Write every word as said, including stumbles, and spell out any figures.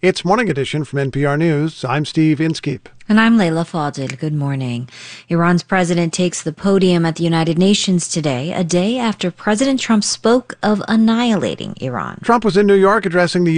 It's Morning Edition from N P R News. I'm Steve Inskeep. And I'm Layla Fadil. Good morning. Iran's president takes the podium at the United Nations today, a day after President Trump spoke of annihilating Iran. Trump was in New York addressing the